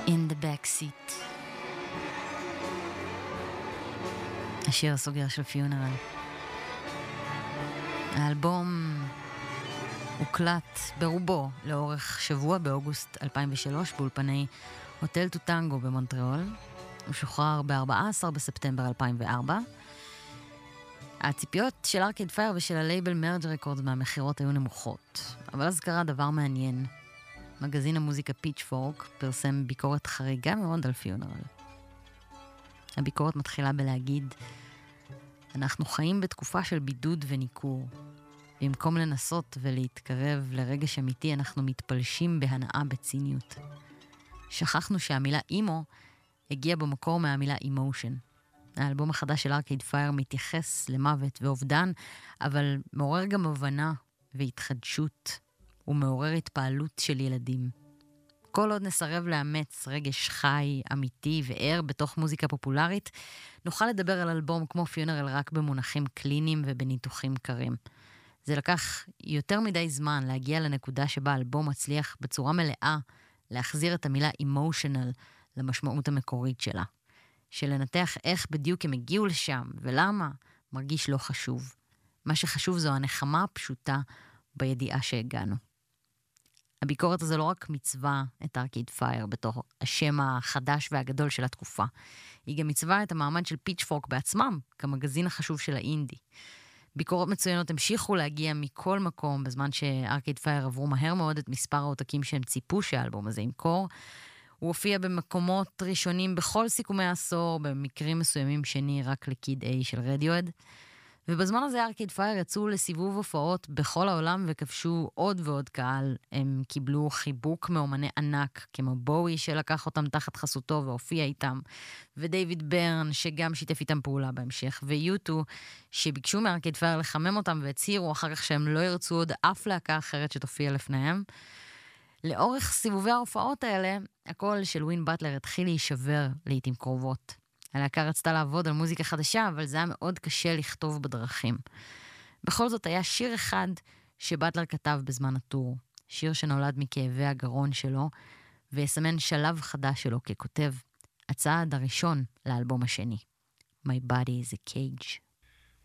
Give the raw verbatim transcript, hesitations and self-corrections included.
In the Backseat. השיר הסוגר של פיונרל. האלבום הוקלט ברובו לאורך שבוע באוגוסט אלפיים ושלוש באולפני הוטל טוטנגו במונטריאול. הוא שוחרר ב-ארבעה עשר בספטמבר אלפיים וארבע. הציפיות של ארקייד פייר ושל הלייבל מרג' רקורדס מהמחירות היו נמוכות, אבל אז קרה דבר מעניין. מגזין המוזיקה פיצ'פורק פרסם ביקורת חריגה מאוד על פיונרל. הביקורת מתחילה בלהגיד, אנחנו חיים בתקופה של בידוד וניכור. במקום לנסות ולהתקרב לרגש אמיתי, אנחנו מתפלשים בהנאה בציניות. שכחנו שהמילה אימו הגיעה במקור מהמילה אימושן. האלבום החדש של ארקייד פייר מתייחס למוות ואובדן, אבל מעורר גם הבנה והתחדשות. הוא מעורר התפעלות של ילדים. כל עוד נסרב לאמץ רגש חי, אמיתי וער בתוך מוזיקה פופולרית, נוכל לדבר על אלבום כמו פיונרל רק במונחים קליניים ובניתוחים קרים. זה לקח יותר מדי זמן להגיע לנקודה שבה האלבום מצליח בצורה מלאה להחזיר את המילה emotional למשמעות המקורית שלה. שלנתח איך בדיוק הם הגיעו לשם ולמה מרגיש לא חשוב. מה שחשוב זו הנחמה הפשוטה בידיעה שהגענו. הביקורת הזו לא רק מצווה את ארקייד פייר בתור השם החדש והגדול של התקופה, היא גם מצווה את המעמד של פיצ'פורק בעצמם, כמגזין החשוב של האינדי. ביקורות מצוינות המשיכו להגיע מכל מקום, בזמן שארקייד פייר עברו מהר מאוד את מספר העותקים שהם ציפו שהאלבום הזה ימכור. הוא הופיע במקומות ראשונים בכל סיכומי העשור, במקרים מסוימים שני רק לקיד איי של רדיואד. ובזמן הזה ארקייד פייר יצאו לסיבוב הופעות בכל העולם וכבשו עוד ועוד קהל. הם קיבלו חיבוק מאומני ענק, כמו בואי שלקח אותם תחת חסותו והופיע איתם, ודייוויד ברן שגם שיתף איתם פעולה בהמשך, ויוטו שביקשו מארקייד פייר לחמם אותם והצהירו אחר כך שהם לא ירצו עוד אף להקה אחרת שתופיע לפניהם. לאורך סיבובי ההופעות האלה, הקול של ווין באטלר התחיל להישבר לעתים קרובות. הלהקה רצתה לעבוד על מוזיקה חדשה, אבל זה היה מאוד קשה לכתוב בדרכים. בכל זאת היה שיר אחד שבאטלר כתב בזמן הטור, שיר שנולד מכאבי הגרון שלו, ויסמן שלב חדש שלו ככותב, הצעד הראשון לאלבום השני. My Body is a Cage.